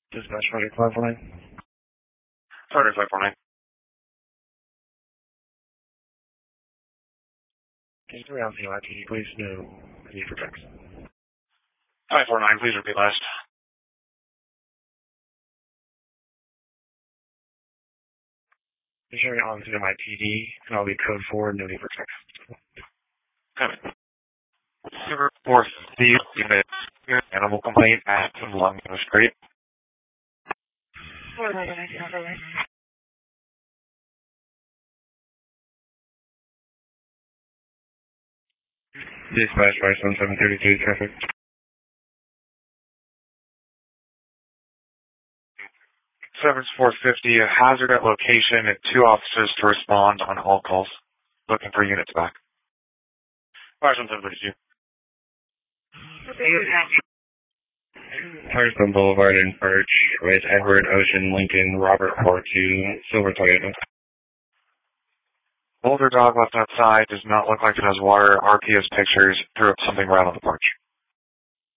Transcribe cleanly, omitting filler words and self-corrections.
Dispatch Project 549. Project 549. Can you around the LIPD, please? No need for text. 549, please repeat last. Be sure on to my PD, and I'll be code 4, no need for text. Come in. Number 450, unit animal complaint at Long Street. Dispatch by 1732 traffic. Service 450, a hazard at location and 2 officers to respond on all calls. Looking for units back. Fire 1732. Firestone Boulevard in Birch with Edward, Ocean, Lincoln, Robert, R2, Silver Toyota. Older dog left outside, does not look like it has water. RPS pictures, threw up something right on the porch.